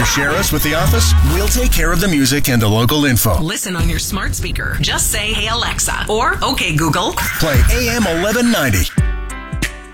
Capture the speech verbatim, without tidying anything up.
to share us with the office? We'll take care of the music and the local info. Listen on your smart speaker. Just say, "Hey Alexa," or "Okay Google." Play A M eleven ninety.